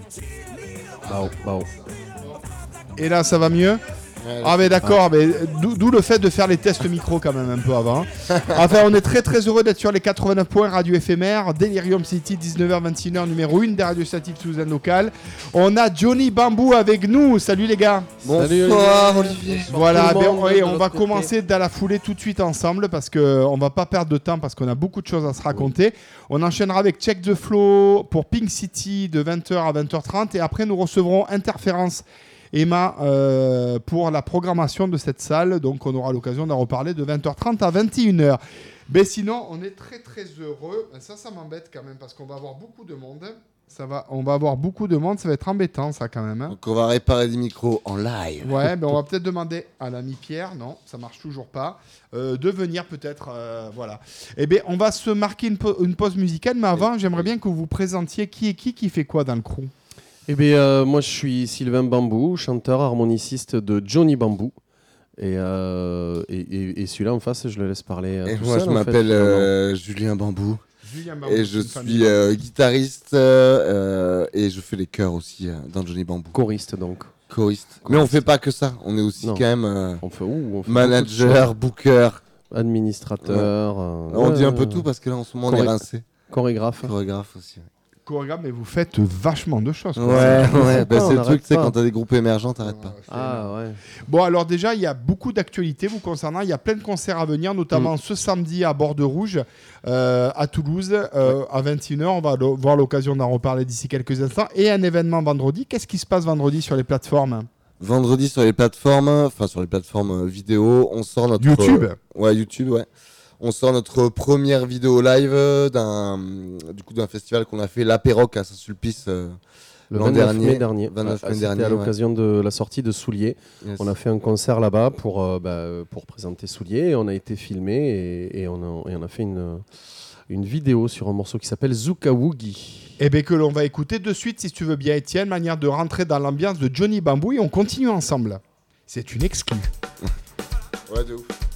Bah. Et là, ça va mieux ? Ah mais d'accord, mais d'où le fait de faire les tests micro quand même un peu avant. Enfin, on est très très heureux d'être sur les 89 points radio éphémère, Delirium City, 19h-21h, numéro 1 des radios statiques toulousaines locales. On a Johnny Bamboo avec nous, salut les gars. Bonsoir Olivier. Voilà, on va commencer dans la foulée tout de suite ensemble parce qu'on va pas perdre de temps parce qu'on a beaucoup de choses à se raconter. Oui. On enchaînera avec Check the Flow pour Pink City de 20h à 20h30 et après nous recevrons Interférence Emma pour la programmation de cette salle, donc on aura l'occasion d'en reparler de 20h30 à 21h. Mais sinon, on est très très heureux. Ça m'embête quand même parce qu'on va avoir beaucoup de monde. On va avoir beaucoup de monde, ça va être embêtant ça quand même. Hein. Donc on va réparer des micros en live. Ouais, on va peut-être demander à l'ami Pierre, non, ça marche toujours pas, de venir peut-être, voilà. Eh bien, on va se marquer une pause musicale, mais avant, j'aimerais bien que vous présentiez qui fait quoi dans le crew. Eh bien, moi, je suis Sylvain Bambou, chanteur harmoniciste de Johnny Bamboo. Et celui-là en face, je le laisse parler. Et moi, je m'appelle Julien Bambou. Et je suis guitariste et je fais les chœurs aussi dans Johnny Bamboo. Choriste, donc. Choriste. Mais on fait pas que ça. On est aussi quand même on fait manager, booker, administrateur. On dit un peu tout parce que là, en ce moment, on est rincé. Chorégraphe. Chorégraphe aussi. Chorégraphe, mais vous faites vachement de choses. Ouais. C'est le truc, c'est quand t'as des groupes émergents, t'arrêtes pas. Ouais. Bon, alors déjà, il y a beaucoup d'actualités vous concernant. Il y a plein de concerts à venir, notamment ce samedi à Borde Rouge, à Toulouse, à 21h. On va avoir l'occasion d'en reparler d'ici quelques instants. Et un événement vendredi. Qu'est-ce qui se passe vendredi sur les plateformes ? Vendredi sur les plateformes vidéo, on sort notre... YouTube. YouTube. On sort notre première vidéo live d'un festival qu'on a fait, l'Apéroc à Saint-Sulpice le 29 mai dernier. C'était à l'occasion de la sortie de Souliers. Yes. On a fait un concert là-bas pour présenter Souliers. On a été filmé et on a fait une vidéo sur un morceau qui s'appelle Zuka Woogie. Et bien que l'on va écouter de suite, si tu veux bien, Étienne, manière de rentrer dans l'ambiance de Johnny Bamboo et on continue ensemble. C'est une exclue. Ouais, de ouf.